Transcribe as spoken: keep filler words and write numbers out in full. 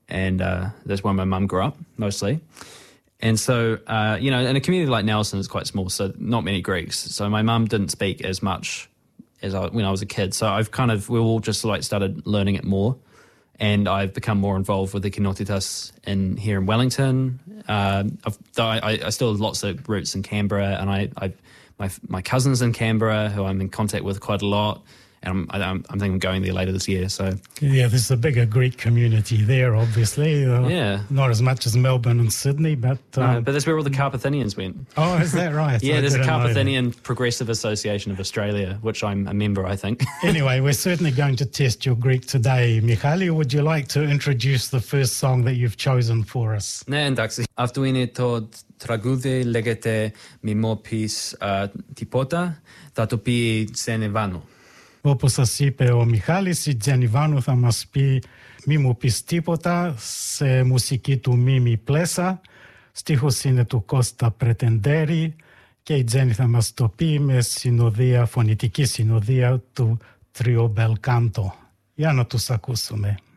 and uh, that's where my mum grew up mostly. And so, uh, you know, in a community like Nelson, it's quite small, so not many Greeks. So my mum didn't speak as much as I, when I was a kid. So I've kind of, we all just like started learning it more. And I've become more involved with the Kenotitas in here in Wellington. Uh, I've, though I, I still have lots of roots in Canberra, and I, I my my cousins in Canberra who I'm in contact with quite a lot. And I'm, I'm, I'm thinking I'm going there later this year. So yeah, there's a bigger Greek community there, obviously. Uh, yeah, not as much as Melbourne and Sydney, but um, no, but that's where all the Carpathians went. Oh, is that right? Yeah, I there's a Carpathian Progressive Association of Australia, which I'm a member, I think. Anyway, we're certainly going to test your Greek today, Michali. Would you like to introduce the first song that you've chosen for us? Ναι, εντάξει. Αυτό είναι το τραγούδι, λέγεται «Μη μου πεις τίποτα», θα το πει Τζενιβάνου. Όπως σας είπε ο Μιχάλης, η Τζενιβάνου θα μας πει «Μη μου πεις τίποτα» σε μουσική του Μίμη Πλέσα. Στίχος είναι του Κώστα Πρετεντέρη και η Τζένι θα μας το πει με συνοδεία, φωνητική συνοδεία του Trio Bel Canto. Για να τους ακούσουμε.